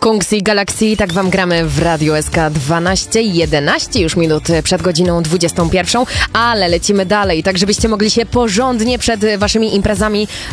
Kungs i Galaxy, tak wam gramy w Radio SK 12, 11 już minut przed godziną 21, ale lecimy dalej, tak żebyście mogli się porządnie przed waszymi imprezami